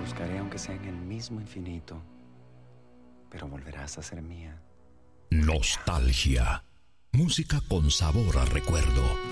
buscaré aunque sea en el mismo infinito, pero volverás a ser mía. Nostalgia. Música con sabor a recuerdo.